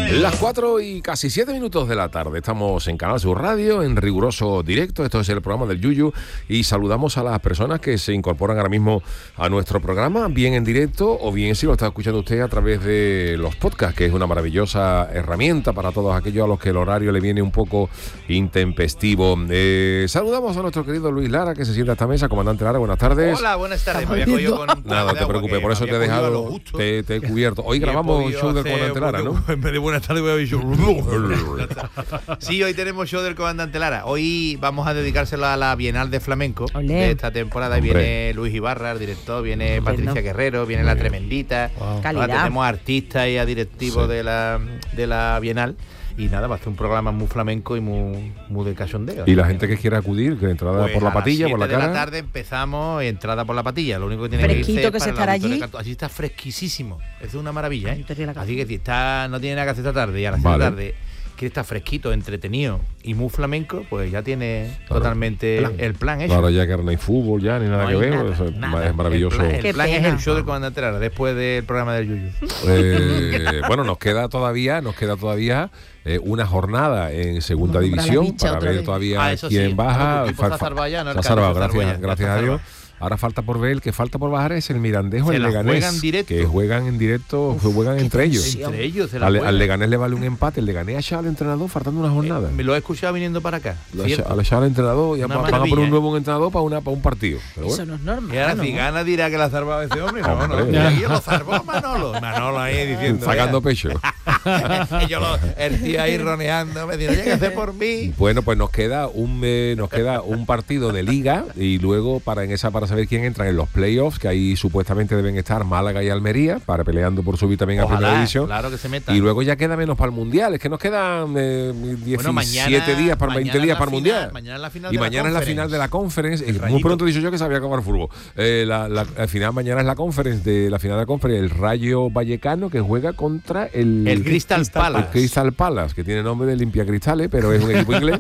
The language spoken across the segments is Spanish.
Las 4 y casi 7 minutos de la tarde. Estamos en Canal Sur Radio, en riguroso directo. Esto es el programa del Yuyu. Y saludamos a las personas que se incorporan ahora mismo a nuestro programa, bien en directo o bien si lo está escuchando usted a través de los podcasts, que es una maravillosa herramienta para todos aquellos a los que el horario le viene un poco intempestivo. Saludamos a nuestro querido Luis Lara, que se sienta a esta mesa. Comandante Lara, buenas tardes. Hola, buenas tardes. Me había cogido con nada, no te preocupes, por eso te he dejado, te he cubierto. Hoy grabamos show del Comandante Lara, ¿no? En vez de buenas tardes voy a ver show. Sí, hoy tenemos show del Comandante Lara. Hoy vamos a dedicárselo a la Bienal de Flamenco. Olé. De esta temporada. Hombre. Viene Luis Ibarra, el director, viene Patricia Guerrero, viene La Tremendita. Wow. Calidad. Ahora tenemos artistas y a directivos Sí. de la Bienal. Y nada, va a ser un programa muy flamenco y muy de cachondeo. Y la gente que quiera acudir, que entrada Pues por la a las patilla, por la 7 de cara. la tarde empezamos entrada por la patilla. Lo único que tiene que Fresquito irse es que se para estará el auditorio allí. de Cartu- Allí está fresquísimo. Es una maravilla, Ay, te ríe la cabeza. Así que si no tiene nada que hacer esta tarde y a las 7 de Vale. la tarde quiere estar fresquito, entretenido y muy flamenco, pues ya tiene Claro. totalmente el plan hecho. Ahora ya que no hay fútbol ya, ni nada No que hay ver. nada, Eso nada. es maravilloso. El Qué plan es pena. el show del Comandante Lara después del programa del Yuyu. Bueno, nos queda todavía una jornada en segunda Hombre, la división bicha para otra ver vez. todavía Eso quién sí, baja. claro, tu equipo se ha salvado ya, ¿no? Se El ha Cádiz salvado, se ha salvado ya, gracias se a ha Dios. salvado. Ahora falta por ver, el que falta por bajar es el Mirandejo, Se el la Leganés, juegan directo. que juegan en directo, juegan entre ellos. Entre ellos se la Al juegan. Leganés le vale un empate, el Leganés ha echado al entrenador faltando una jornada. Me lo he escuchado viniendo para acá. Al echar al entrenador, ya Una van a poner un maravilla, nuevo entrenador para un partido. Pero Eso bueno. no es normal. Y ahora ¿no? si gana dirá que la ha salvado ese hombre. No, Hombre. no. Y aquí lo salvó Manolo. Manolo ahí diciendo. Sacando pecho. Y yo el tío ahí roneando, me dijo, oye, ¿qué hace por mí? Bueno, pues nos queda un partido de liga y luego para saber quién entra en los playoffs, que ahí supuestamente deben estar Málaga y Almería para peleando por subir también a primera división. Claro que se meta. Y luego ya queda menos para el mundial, es que nos quedan 17 mañana- días para 20 días la para el final, mundial. mañana es la final Y de la mañana es la Conference. final de la Conference. Muy Rayito. pronto he dicho yo que sabía acabar fútbol. La final mañana es la Conference de la final de la Conference, el Rayo Vallecano que juega contra El Crystal Palace. el Crystal Palace, que tiene nombre de Limpia Cristales, pero es un equipo inglés.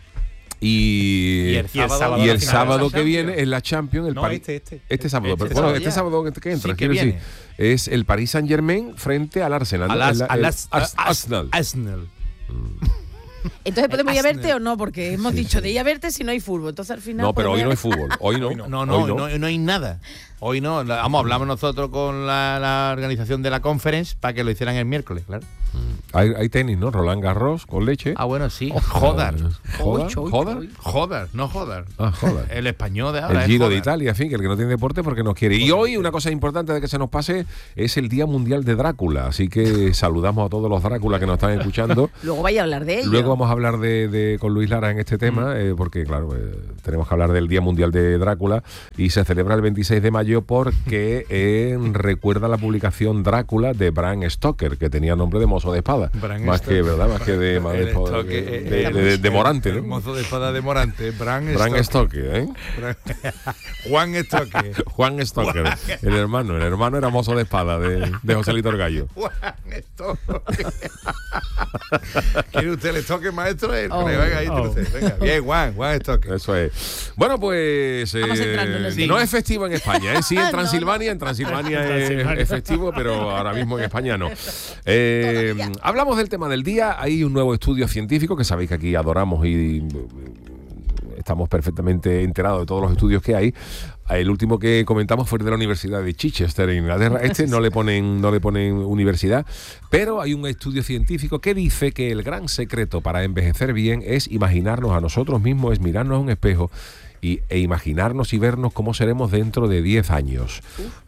Y el la sábado final que de la viene es la Champions. No, este sábado. Este Pero, sábado bueno, este ya. sábado que entra, Sí, que quiero decir, viene. es el Paris Saint-Germain frente al Arsenal. ¿no? Arsenal. Arsenal. Entonces podemos ir a Arsenal. verte o no, porque hemos dicho de ir a verte si no hay fútbol. Entonces al final. No, pero hoy no hay podemos- fútbol. Hoy no. No hay nada. Hoy no. Hablamos nosotros con la organización de la Conference para que lo hicieran el miércoles, claro. Hay tenis, ¿no? Roland Garros con leche. Ah, bueno, sí. Joder. Joder. Joder, no joder. Ah, joder. El español de ahora. El es Giro de joder. Italia, en fin, que el que no tiene deporte porque no quiere. Y hoy una cosa importante de que se nos pase es el Día Mundial de Drácula. Así que saludamos a todos los Dráculas que nos están escuchando. Luego vaya a hablar de ello. Luego vamos a hablar con Luis Lara en este tema, porque claro, tenemos que hablar del Día Mundial de Drácula y se celebra el 26 de mayo porque recuerda la publicación Drácula de Bram Stoker, que tenía nombre de mozo de espada. Bram Más Stoker. que, ¿verdad? Más que de, más de, de Morante, El ¿no? mozo de espada de Morante. Bram Stoker, ¿eh? Juan Stoker. Juan Stoker, el hermano era mozo de espada de Joselito el Gallo. Juan Stoker. ¿Quiere usted el Stoker, maestro? Oh. Venga, ahí, venga. Bien, Juan Stoker. Eso es. Bueno, pues Vamos entrando en el no tema. es festivo en España, ¿eh? Sí en No, Transilvania, en Transilvania es festivo, pero ahora mismo en España no. Hablamos del tema del día. Hay un nuevo estudio científico que sabéis que aquí adoramos y estamos perfectamente enterados de todos los estudios que hay. El último que comentamos fue el de la Universidad de Chichester en Inglaterra. No le ponen universidad, pero hay un estudio científico que dice que el gran secreto para envejecer bien es imaginarnos a nosotros mismos, es mirarnos a un espejo e imaginarnos y vernos cómo seremos dentro de 10 años.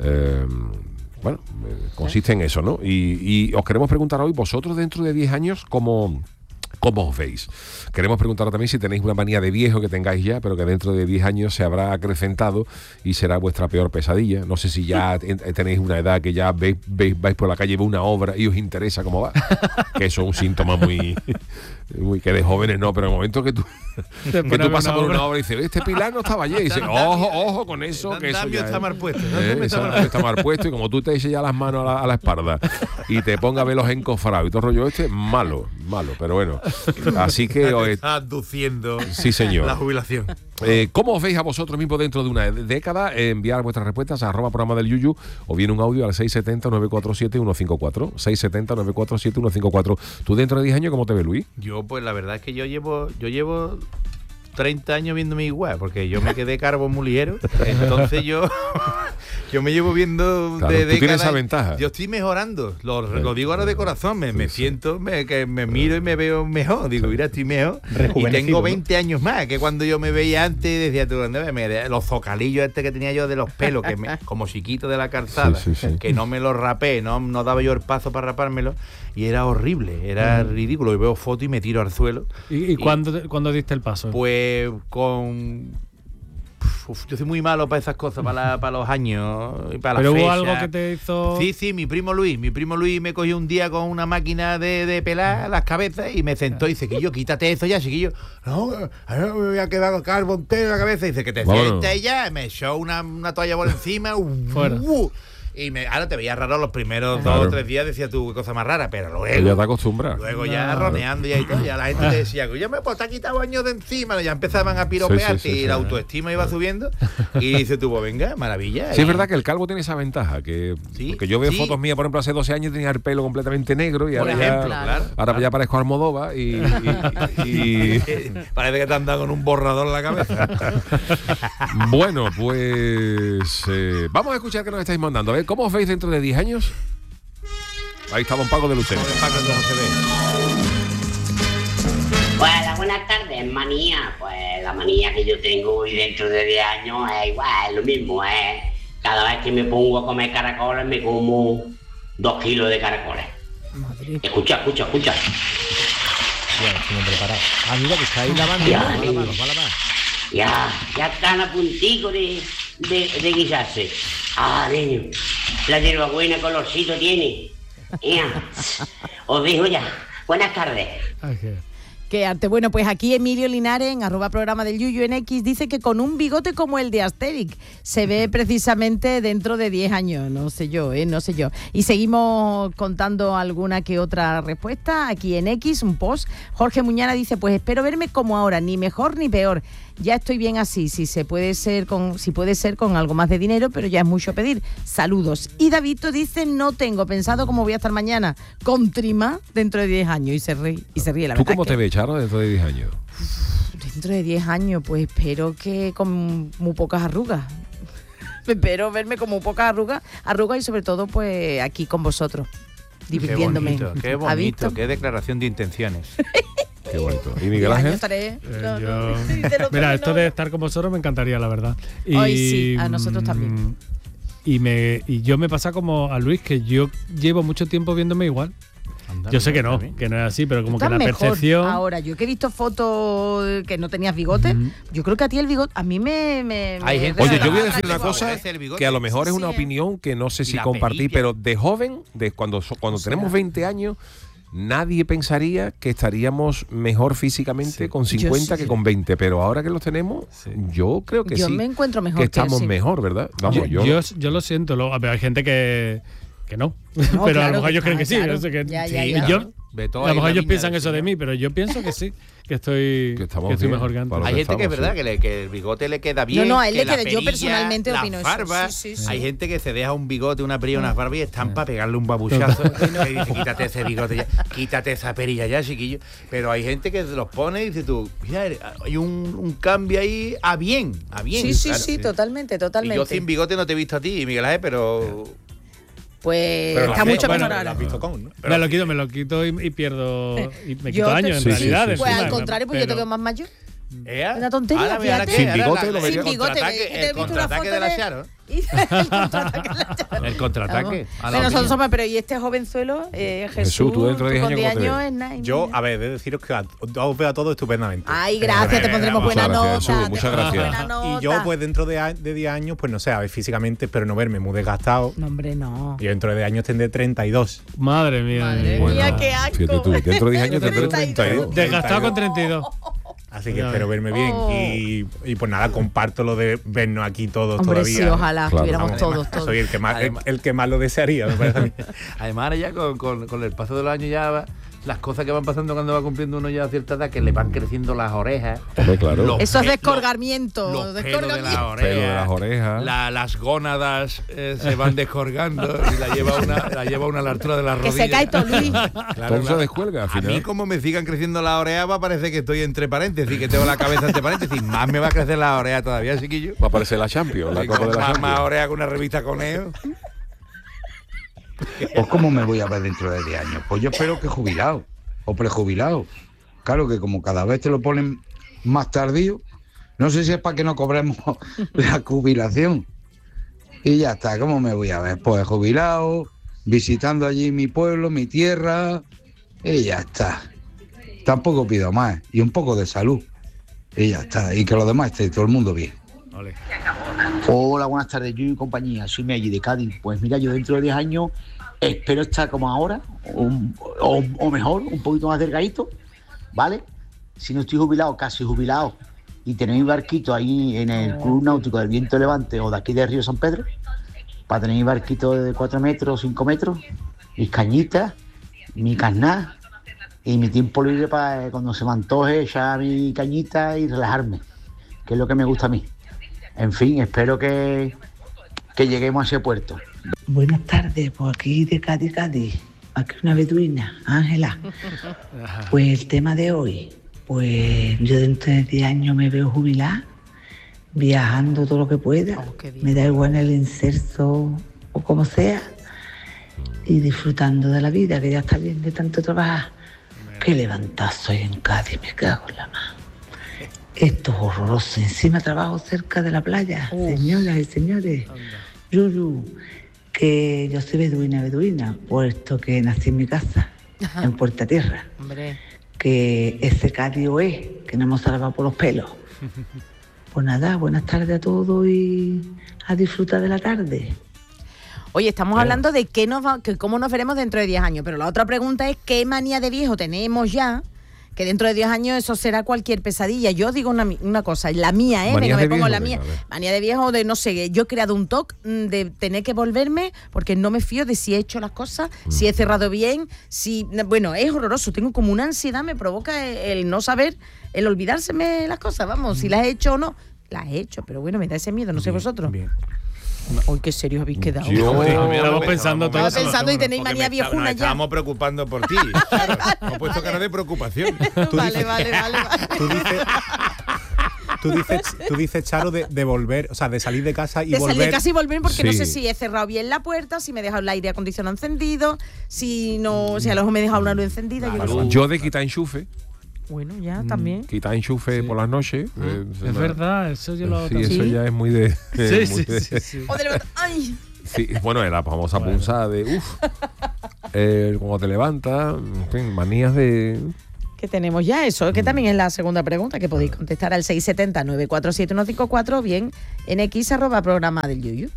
Bueno, consiste en eso, ¿no? Y os queremos preguntar hoy, vosotros dentro de 10 años, ¿cómo os veis? Queremos preguntar también si tenéis una manía de viejo que tengáis ya, pero que dentro de 10 años se habrá acrecentado y será vuestra peor pesadilla. No sé si ya tenéis una edad que ya vais por la calle, veis una obra y os interesa cómo va. Que eso es un síntoma muy que de jóvenes no, pero en el momento que tú pasas por una obra y dices, este pilar no estaba allí, y dices, ojo con eso, que eso ya está mal puesto. está mal puesto, y como tú te eches ya las manos a la espalda y te pongas a ver los encofrados y todo el rollo malo, pero bueno. Así que está aduciendo sí, señor. la jubilación. ¿Cómo os veis a vosotros mismos dentro de una década? Enviar vuestras respuestas a @programa del Yuyu o bien un audio al 670-947-154. 670-947-154. ¿Tú dentro de 10 años cómo te ves, Luis? Yo, pues la verdad es que yo llevo 30 años viéndome igual, porque yo me quedé calvo muy ligero. Entonces yo me llevo viendo Claro, de tú tienes décadas. esa ventaja. Yo estoy mejorando. Lo digo ahora de corazón. Me siento, que me miro y me veo mejor. Digo, mira, estoy mejor. Y Rejuvenecido, tengo ¿no? 20 años más que cuando yo me veía antes. Decía tú, ¿dónde ves? Los zocalillos que tenía yo de los pelos, como chiquito de la calzada, Sí. que no me los rapé, no daba yo el paso para rapármelo. Y era horrible, era ridículo. Y veo fotos y me tiro al suelo. ¿Y cuándo diste el paso? Pues yo soy muy malo para esas cosas, para los años y para ¿Pero las hubo fechas. algo que te hizo...? Sí, mi primo Luis me cogió un día con una máquina de pelar las cabezas y me sentó y dice, Chiquillo, quítate eso ya, chiquillo. No, me voy a quedar calvo entero en la cabeza. Y dice, que te sientes ya, me echó una toalla por encima. Fuera. Y ahora te veía raro los primeros Claro. 2 o 3 días, decía tú, qué cosa más rara, pero Ya luego... te acostumbras. Luego ya roneando ya y todo, ya la gente te decía, ya me te ha quitado años de encima, ya empezaban a piropearte Sí, y la autoestima iba subiendo. Y dice tú, pues venga, maravilla. Sí, Y- es verdad que el calvo tiene esa ventaja, Sí, porque yo veo sí. fotos mías, por ejemplo, hace 12 años tenía el pelo completamente negro y Por ahora, ejemplo, ya, claro. ahora ya parezco Almodóvar y Parece que te han dado con un borrador en la cabeza. bueno, pues vamos a escuchar qué nos estáis mandando. A ver, ¿cómo os veis dentro de 10 años? Ahí está Don Paco de Lucero. Hola, buenas tardes, manía. Pues la manía que yo tengo hoy dentro de 10 años es igual, es lo mismo. Cada vez que me pongo a comer caracoles me como 2 kilos de caracoles. Escucha. Ya, estoy preparado. Ah, mira, que está ahí lavando. Ya, Va a lavar, niño. va a lavar. Ya están a puntico de guisarse. Ah, niño, la hierbabuena colorcito tiene. Os dejo ya. Buenas tardes. Ay, qué- Qué arte. Bueno, pues aquí Emilio Linares, en @programa del Yuyu en X, dice que con un bigote como el de Asterix se ve precisamente dentro de 10 años. No sé yo, no sé yo. Y seguimos contando alguna que otra respuesta. Aquí en X, un post. Jorge Muñana dice, pues espero verme como ahora, ni mejor ni peor. Ya estoy bien así, si puede ser con algo más de dinero, pero ya es mucho pedir. Saludos. Y Davidito dice, no tengo pensado cómo voy a estar mañana, con trima dentro de 10 años. Y se ríe, la ¿Tú verdad. cómo que te ves, Charo, dentro de 10 años? dentro de 10 años, pues espero que con muy pocas arrugas. Espero verme con muy pocas arrugas y sobre todo pues aquí con vosotros, divirtiéndome. Qué ¿Ha visto? bonito, qué declaración de intenciones. Qué bonito. ¿Y 10 Miguel años Ángel? estaré. Mira, esto de estar con vosotros me encantaría, la verdad. Ay, sí, a nosotros también. Y yo me pasa como a Luis, que yo llevo mucho tiempo viéndome igual. Yo sé que no es así, pero como que Estás la mejor percepción... ahora, yo que he visto fotos que no tenías bigote, yo creo que a ti el bigote, a mí me Hay gente- Oye, Esa yo voy a es la decir una que cosa favorece el bigote. que a lo mejor es Sí, una sí, opinión que no sé si la compartir, perilla. pero de joven, de cuando tenemos 20 años, nadie pensaría que estaríamos mejor físicamente con 50 sí. que con 20, pero ahora que los tenemos, yo creo que Yo sí. me encuentro mejor que estamos sí. mejor, ¿verdad? Vamos, yo lo siento, pero hay gente que no. No, pero a claro lo mejor ellos creen que sí. claro. no sé, que, Ya, sí, ya. y yo, De todo a lo ahí mejor la ellos línea piensan de eso de cine. mí, pero yo pienso que sí, que estoy bien mejor que antes. para lo Hay que gente que es estamos, verdad sí. que el bigote le queda bien. No, a él que le la queda- yo perilla, personalmente las opino eso. barbas. Sí, sí. Hay gente que se deja un bigote, una perilla, unas barbas y están para pegarle un babuchazo. Que dice, quítate ese bigote ya, quítate esa perilla ya, chiquillo. Pero hay gente que se los pone y dice tú, mira, hay un cambio ahí a bien. Sí, claro. sí, totalmente. Y yo sin bigote no te he visto a ti, Miguel Ángel, pero... Pues Pero está la mucho has mejor visto, ahora. la has visto con, ¿no? Me lo quito y pierdo. Y me Yo quito años, en te- realidad. sí, sí, Pues sí. al contrario, pues yo te veo más mayor. Una tontería, Ahora, mira, fíjate. ¿qué? Sin Ahora bigote lo vería. Sin bigote, contraataque- que te he el visto una contraataque foto de la de- Charo. El contraataque. El contraataque. a la Bueno, opinión. somos, pero y este jovenzuelo, Jesús, Jesús, tú dentro de 10 con años, 10 ¿cómo te años ves? es nada. Yo, a ver, he de deciros que os veo a todos estupendamente. Ay, gracias, te pondremos Muchas buena gracias, nota. Jesús, muchas te pondremos gracias. buena nota. Y yo, pues dentro de 10 años, pues no sé, a ver, físicamente espero no verme muy desgastado. No, hombre, no. Y dentro de 10 años tendré 32. Madre mía. Madre Bueno, mía, qué asco. fíjate tú, dentro de 10 años tendré 32. Desgastado con 32. Así que Ya espero verme bien. Oh. Y pues nada, comparto lo de vernos aquí todos Hombre, todavía. sí, ojalá Claro. estuviéramos Vamos, todos. Soy el que más, Además- el que más lo desearía, me parece a mí. Además, ahora ya con el paso de los años ya las cosas que van pasando cuando va cumpliendo uno ya a cierta edad, que le van creciendo las orejas. Hombre, claro. Esos descolgamientos. Los pelos de las Pelo de las orejas. Las gónadas se van descolgando y la lleva una a la altura de las Que rodillas. se cae todo, Luis. Todo se descuelga al A final. mí, como me sigan creciendo las orejas, va a parecer que estoy entre paréntesis, que tengo la cabeza entre paréntesis. Más me va a crecer la oreja todavía, chiquillo. Va a aparecer la Champions, la Copa de la Más Champions. oreja que una revista Coneo. Pues ¿cómo me voy a ver dentro de 10 años? Pues yo espero que jubilado o prejubilado. Claro que como cada vez te lo ponen más tardío, no sé si es para que no cobremos la jubilación. Y ya está, ¿cómo me voy a ver? Pues jubilado, visitando allí mi pueblo, mi tierra, y ya está. Tampoco pido más, y un poco de salud, y ya está. Y que lo demás esté todo el mundo bien. Ole. Hola, buenas tardes, yo y compañía, soy Meggy de Cádiz. Pues mira, yo dentro de 10 años espero estar como ahora, o mejor, un poquito más delgadito, ¿vale? Si no estoy jubilado, casi jubilado, y tener mi barquito ahí en el Club Náutico del Viento Levante o de aquí de Río San Pedro, para tener mi barquito de 4 metros, 5 metros, mis cañitas, mi carná y mi tiempo libre para cuando se me antoje echar mi cañita y relajarme, que es lo que me gusta a mí. En fin, espero que lleguemos a ese puerto. Buenas tardes, por aquí de Cádiz, aquí una beduina, Ángela. Pues el tema de hoy, pues yo dentro de 10 años me veo jubilada, viajando todo lo que pueda, me da igual el inserso o como sea, y disfrutando de la vida, que ya está bien de tanto trabajar. Qué levantazo hay en Cádiz, me cago en la mano. Esto es horroroso, encima trabajo cerca de la playa, señoras y señores. Yuyu, que yo soy beduina, puesto que nací en mi casa, en Puerta Tierra. Hombre. Que ese Cádiz es, que no hemos salvado por los pelos. Pues nada, buenas tardes a todos y a disfrutar de la tarde. Oye, estamos hablando de cómo nos veremos dentro de 10 años, pero la otra pregunta es qué manía de viejo tenemos ya, que dentro de 10 años eso será cualquier pesadilla. Yo digo una cosa, la mía, Manías me de pongo viejo, la mía. Manía de viejo de, no sé, yo he creado un TOC de tener que volverme porque no me fío de si he hecho las cosas, si he cerrado bien, bueno, es horroroso, tengo como una ansiedad, me provoca el no saber, el olvidárseme las cosas, vamos, si las he hecho o no. Las he hecho, pero bueno, me da ese miedo, no sé vosotros. Bien. Uy, qué serios habéis quedado. Estamos pensando todos. Estaba pensando y tenéis manía viejuna ya. Estábamos preocupando por ti. Claro, hemos puesto cara de preocupación. Vale. Tú dices, Charo, de volver, o sea, de salir de casa y de volver. salir de casa y volver porque no Sí. sé si he cerrado bien la puerta, si me he dejado el aire acondicionado encendido, si no, si a lo mejor me he dejado una luz encendida. Yo no sé. Yo de quitar enchufe, Bueno, ya también. quitar enchufe por las noches. Es verdad, eso yo lo Sí, eso ya es muy de. muy de- sí. O de levantar- ¡ay! Sí, bueno, es la famosa punzada de cuando te levantas, en fin, manías de. Que tenemos ya eso, que también es la segunda pregunta que podéis contestar al 670-947-154 o bien en x@programa del Yuyu.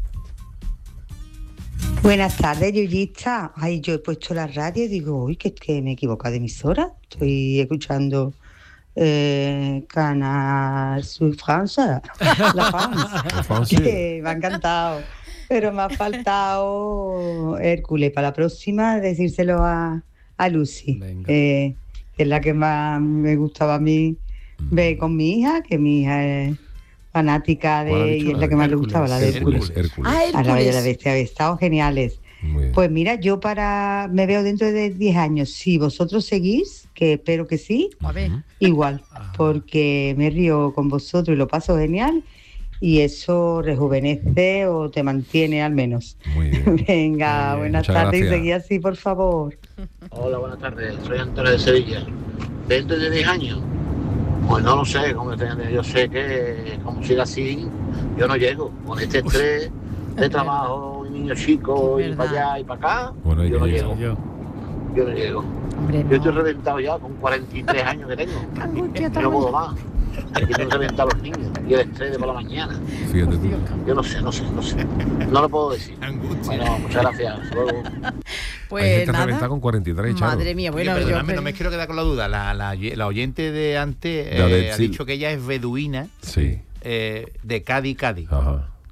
Buenas tardes, Yuyista. Ay, yo he puesto la radio y digo, uy, que me he equivocado de emisora. Estoy escuchando Canal Sur Francia, la France, que me ha encantado. Pero me ha faltado Hércules para la próxima, decírselo a Lucy, que es la que más me gustaba a mí ver con mi hija, que mi hija es fanática ¿Cuál ha de, dicho? y es la que más le gustaba, la de Hércules. Hércules. A la Bella y la Bestia, habéis estado geniales. Muy bien. Pues mira, yo me veo dentro de 10 años. Si vosotros seguís, que espero que sí, A ver. igual, porque me río con vosotros y lo paso genial y eso rejuvenece o te mantiene al menos. Muy bien. Venga, buenas muchas tardes y gracias. seguid así, por favor. Hola, buenas tardes. Soy Antonio de Sevilla. ¿Dentro de 10 años? Pues no lo sé. Yo sé que como siga así, yo no llego. Con este estrés de trabajo y niños chicos y para allá y para acá, Bueno, yo no y- llego. Yo no llego. Hombre, Yo estoy reventado ya con 43 años que tengo. No puedo más. Aquí tengo reventado a los niños y el estrés de por la mañana. Fíjate tú. Yo no sé. No lo puedo decir. Bueno, muchas gracias. Hasta luego. Pues Hay gente nada. reventada con 43, Charo. Madre mía, Oye, bueno, perdóname, yo no me quiero quedar con la duda. La oyente de antes La de ha Sil. dicho que ella es beduina Sí. de Cádiz. Ajá.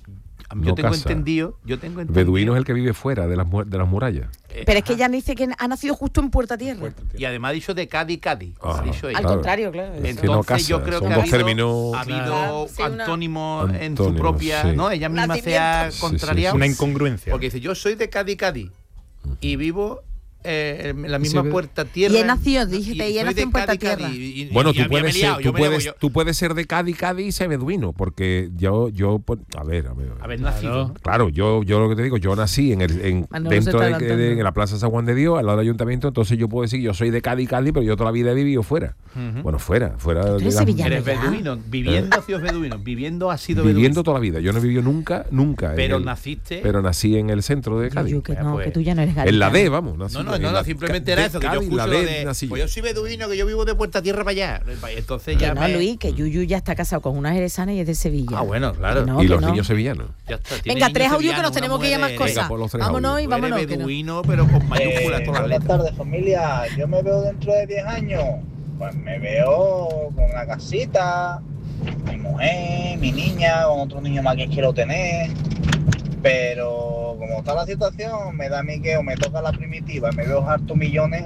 Yo tengo entendido. Beduino es el que vive fuera de las murallas. Pero es que ella dice que ha nacido justo en Puerta Tierra. Y además ha dicho de Cádiz. Ha dicho ella. Al contrario, claro. Entonces yo creo que ha habido antónimos en su propia... Sí. ¿no? Ella misma se ha contrariado. Una incongruencia. Porque dice, yo soy de Cádiz y vivo... en la misma Puerta Tierra. Y he nacido, dijiste, y he nacido en Puerta Tierra. Bueno, tú puedes ser de Cádiz y ser beduino, porque yo a ver. Haber nacido. Claro, yo lo que te digo, yo nací dentro de la Plaza San Juan de Dios, al lado del ayuntamiento, entonces yo puedo decir, yo soy de Cádiz, pero yo toda la vida he vivido fuera. Bueno, fuera. Eres beduino, viviendo has sido beduino, viviendo has sido beduino. Viviendo toda la vida, yo no he vivido nunca. Pero naciste. Pero nací en el centro de Cádiz. Que tú ya no eres gaditano. En la D, vamos, nací. No, simplemente era eso, que yo escucho pues yo soy beduino, que yo vivo de Puerta Tierra para allá. Entonces ya Luis, que Yuyu ya está casado con una jerezana y es de Sevilla. Ah, bueno, claro. Y los niños sevillanos. Ya está, venga, 3 audios que nos tenemos que ir a más cosas. Vámonos y vámonos. Beduino, pero con mayúsculas todas las letras. Buenas tardes, familia. Yo me veo dentro de 10 años. Pues me veo con una casita, mi mujer, mi niña, con otro niño más que quiero tener. Pero como está la situación, me da a mí que o me toca la primitiva, me veo hartos millones,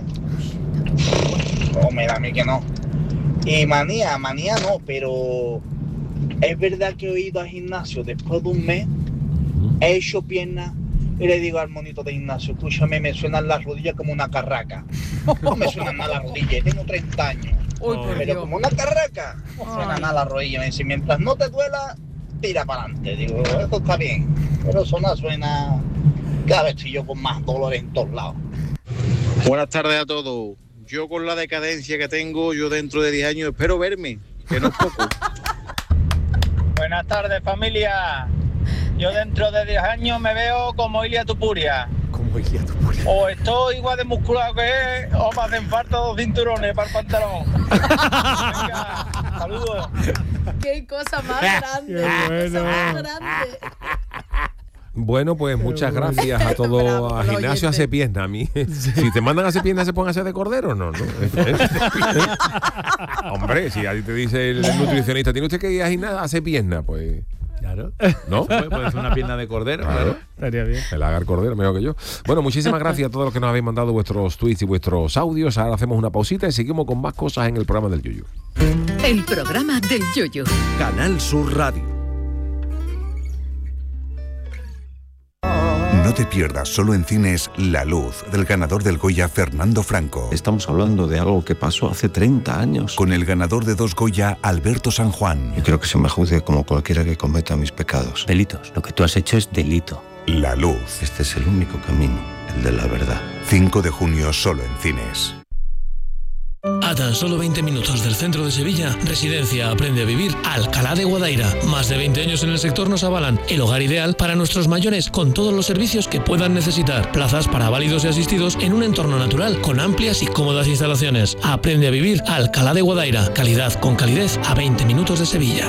o me da a mí que no. Y manía no, pero es verdad que he ido al gimnasio después de un mes, he hecho piernas y le digo al monito de gimnasio, escúchame, me suenan las rodillas como una carraca. No me suenan nada las rodillas, tengo 30 años, pero como una carraca, no suena nada las rodillas. Me dice, mientras no te duela, tira para adelante. Digo, esto está bien, pero suena cada vez estoy yo con más dolor en todos lados. Buenas tardes a todos. Yo con la decadencia que tengo, yo dentro de 10 años espero verme, que no es poco. Buenas tardes, familia. Yo dentro de 10 años me veo como Ilia Tupuria. O estoy igual de musculado que él, o me hacen falta 2 cinturones para el pantalón. Venga, saludos. Qué cosa más grande. Bueno, pues muchas gracias a todos. A gimnasio hace pierna. A mí, si te mandan a hacer pierna, ¿se pueden hacer de cordero? No. Hombre, si a ti te dice el nutricionista, tiene usted que ir a gimnasio a hacer pierna, pues... Claro. ¿No? Puede ser una pierna de cordero, claro. Estaría bien. El agar cordero, mejor que yo. Bueno, muchísimas gracias a todos los que nos habéis mandado vuestros tweets y vuestros audios. Ahora hacemos una pausita y seguimos con más cosas en el programa del Yuyu. El programa del Yuyu. Canal Sur Radio. No te pierdas solo en cines La Luz, del ganador del Goya Fernando Franco. Estamos hablando de algo que pasó hace 30 años. Con el ganador de 2 Goya, Alberto San Juan. Yo creo que se me juzgue como cualquiera que cometa mis pecados. Delitos. Lo que tú has hecho es delito. La Luz. Este es el único camino, el de la verdad. 5 de junio solo en cines. A tan solo 20 minutos del centro de Sevilla, Residencia Aprende a Vivir Alcalá de Guadaira. Más de 20 años en el sector nos avalan. El hogar ideal para nuestros mayores con todos los servicios que puedan necesitar. Plazas para válidos y asistidos en un entorno natural con amplias y cómodas instalaciones. Aprende a Vivir Alcalá de Guadaira. Calidad con calidez a 20 minutos de Sevilla.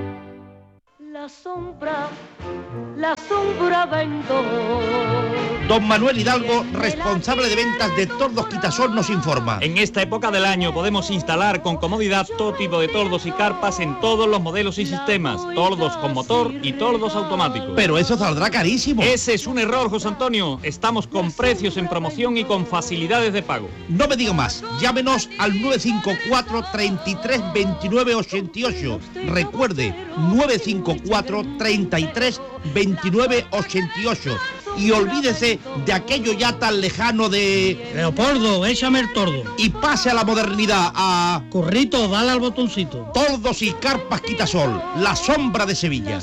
La sombra vendo. Don Manuel Hidalgo, responsable de ventas de Tordos Quitasol, nos informa. En esta época del año podemos instalar con comodidad todo tipo de tordos y carpas en todos los modelos y sistemas. Tordos con motor y tordos automáticos. Pero eso saldrá carísimo. Ese es un error, José Antonio. Estamos con precios en promoción y con facilidades de pago. No me digo más. Llámenos al 954 33 29 88. Recuerde, 954 33 29 88. Y olvídese de aquello ya tan lejano de... Leopoldo, échame el tordo. Y pase a la modernidad, a... Corrito, dale al botoncito. Tordos y carpas Quitasol, la sombra de Sevilla.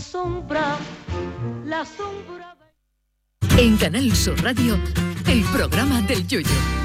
En Canal Sur Radio, el programa del Yuyu.